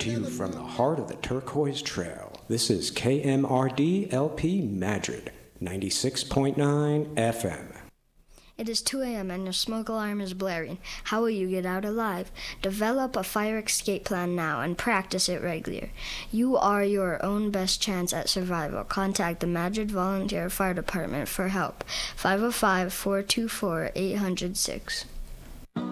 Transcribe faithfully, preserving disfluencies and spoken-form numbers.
to you from the heart of the Turquoise Trail. This is K M R D L P Madrid, ninety-six point nine F M. It is two a.m. and your smoke alarm is blaring. How will you get out alive? Develop a fire escape plan now and practice it regular. You are your own best chance at survival. Contact the Madrid Volunteer Fire Department for help. five oh five, four two four, eight oh six.